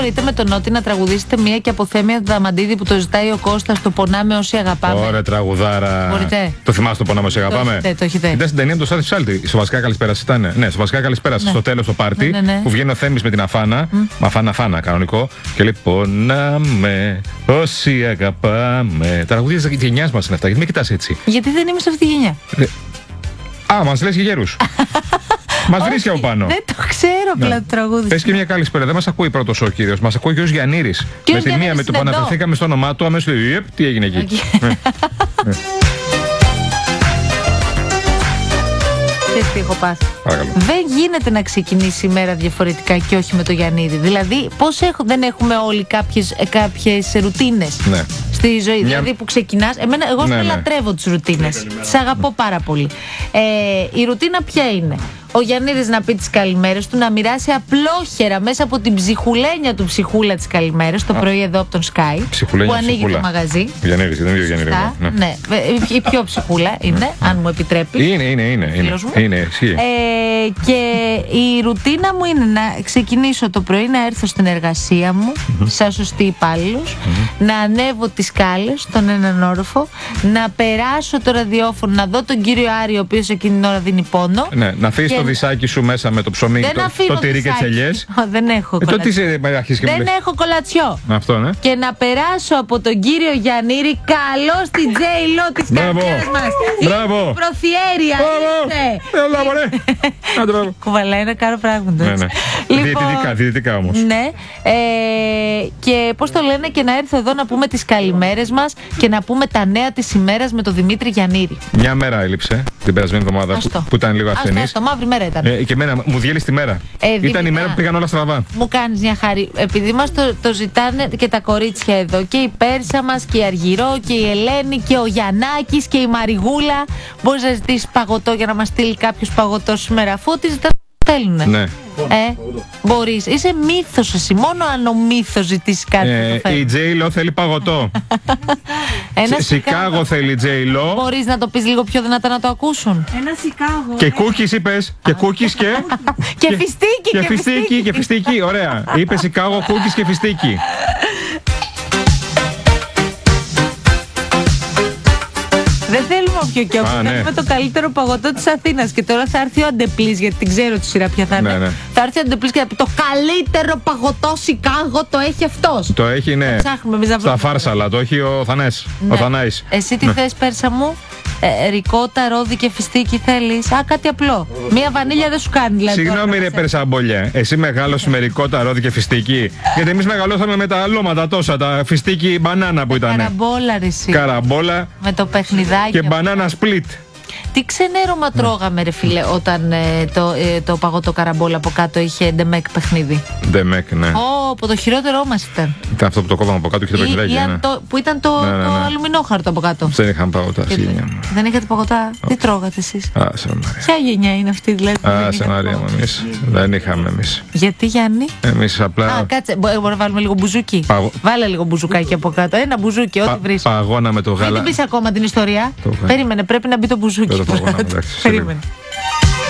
μπορείτε με τον Νότι να τραγουδήσετε μία και αποθέμια του Δαμαντίδη που το ζητάει ο Κώστας, το πονάμε όσοι αγαπάμε? Ωραία, τραγουδάρα. Μπορείτε. Το θυμάσαι το πονάμε όσοι αγαπάμε? Το έχετε. Ήταν στην ταινία με τον Στάθη Ψάλτη. Σοβασικά καλησπέρα ήταν. Ναι, σοβασικά καλησπέρα στο τέλος το πάρτι. Ναι. Που βγαίνει ο Θέμης με την Αφάνα. Αφάνα κανονικό. Και λέει πονάμε όσοι αγαπάμε. Τραγουδίες της γενιάς μας είναι αυτά. Γιατί με κοιτάς έτσι? Γιατί δεν είμαι σε αυτή τη γενιά. Μας λες και γέρους. Μας βρίσκει από πάνω. Δεν το ξέρω πλέον το τραγούδι. Πες και μια καλησπέρα. Δεν μας ακούει πρώτος ο κύριος. Μας ακούει και ο Γιαννήρης. Με τη μία με το που αναφερθήκαμε στο όνομά του, αμέσως λέει τι έγινε εκεί. Τι έχω πάθει. Παρακαλώ. Δεν γίνεται να ξεκινήσει η μέρα διαφορετικά και όχι με το Γιαννίδη. Δηλαδή, δεν έχουμε όλοι κάποιες ρουτίνες στη ζωή. Δηλαδή, που ξεκινάς. Εγώ λατρεύω τις ρουτίνες. Τις αγαπώ πάρα πολύ. Η ρουτίνα ποια είναι? Ο Γιαννίδης να πει τις καλημέρες του, να μοιράσει απλόχερα μέσα από την ψυχουλένια του ψυχούλα τις καλημέρες το πρωί εδώ από τον Sky που ανοίγει το μαγαζί. Γιαννίδης, δεν είναι ο Γιαννίδης. Ναι, η πιο ψυχούλα είναι, αν μου επιτρέπει. Είναι, ισχύει. Και η ρουτίνα μου είναι να ξεκινήσω το πρωί, να έρθω στην εργασία μου σαν σωστή υπάλληλος, να ανέβω τις σκάλες στον έναν όροφο, να περάσω το ραδιόφωνο, να δω τον κύριο Άρη, ο οποίος εκείνη την ώρα δίνει πόνο. Ναι, να αφήσεις το δισάκι σου μέσα με το ψωμί, το τυρί και τις ελιές. Δεν έχω κολατσιό. Δεν έχω κολατσιό. Αυτό, ναι. Και να περάσω από τον κύριο Γιαννήρη καλό στην J-Lo της καρδιάς μας. Μπράβο. Η προθιέρεια. Κουβαλάει να κάνω πράγματα. Διαιτητικά όμως. Ναι. Και πώς το λένε, και να έρθω εδώ να πούμε τις καλημέρες μας και να πούμε τα νέα της ημέρας με τον Δημήτρη Γιαννήρη. Μια μέρα έλειψε την περασμένη εβδομάδα που ήταν λίγο ασθενής. Το μαύρη μέρα ήταν. Και εμένα μου διέλυσε τη μέρα. Ήταν η μέρα που πήγαν όλα στραβά. Μου κάνεις μια χάρη. Επειδή μας το ζητάνε και τα κορίτσια εδώ, και η Πέρσα μας και η Αργυρό και η Ελένη και ο Γιαννάκης και η Μαριγούλα. Μπορείς να ζητήσεις παγωτό για να μας στείλει κάποιος παγωτό σήμερα, αφού ό,τι ζητάνε θέλουνε. Ναι. Μπορείς. Είσαι μύθος εσύ. Μόνο αν ο μύθος ζητήσει κάτι. Η J-Lo θέλει παγωτό. Σικάγο θέλει J-Lo. Μπορείς να το πεις λίγο πιο δυνατά να το ακούσουν? Ένα Σικάγο. Και κούκκις είπες. Και κούκκις και. Και φιστίκι. Και φιστίκι. Ωραία. Είπε Σικάγο, κούκκις και φιστίκι. Δεν θέλουμε όποιο και όποιο. Θέλουμε το καλύτερο παγωτό της Αθήνας. Και τώρα θα έρθει ο Αντεπλής, γιατί την ξέρω τη σειρά ποια θα είναι. Ναι. Θα έρθει ο Αντεπλής και θα πει: το καλύτερο παγωτό Σικάγο το έχει αυτός. Το έχει, ναι. Στα Φάρσαλα, το έχει ο Θανές. Ο Θανάης. Εσύ τι θες, Πέρσα μου? Ρικότα, ρόδι και φιστίκι θέλεις? Κάτι απλό. Μία βανίλια δεν σου κάνει, δηλαδή. Συγγνώμη, ρε Περσαμπολιέ. Εσύ μεγάλωσες με ρικότα, ρόδι και φιστίκι? Γιατί εμείς μεγαλώσαμε με τα αλώματα τόσα. Τα φιστίκι μπανάνα που ήταν. Καραμπόλα, ρε εσύ. Καραμπόλα. Με το παιχνιδάκι. Και μπανάνα σπλίτ. Τι ξενέρωμα τρώγαμε, ρε φίλε, όταν το παγωτό καραμπόλα από κάτω είχε ντεμεκ παιχνίδι. Ντεμεκ, ναι. Από το χειρότερό μας ήταν. Ήταν αυτό που το κόβαμε από κάτω και το παιχνιδάκι. Που ήταν το αλουμινόχαρτο από κάτω. Δεν είχαν παγωτά στη γενιά μου. Δεν είχατε παγωτά? Τι τρώγατε εσείς? Ποια γενιά είναι αυτή, δηλαδή? Άσε Μαρία μου, εμείς δεν είχαμε εμείς. Γιατί, Γιάννη? Εμείς απλά. Κάτσε, μπορούμε να βάλουμε λίγο μπουζούκι. Βάλε λίγο μπουζουκάκι από κάτω. Ένα μπουζούκι, ό,τι βρεις. Παγώνα με το γάλα. Δεν την πεις ακόμα την ιστορία. Περίμενε, πρέπει να μπει το μπουζούκι. Περίμενε.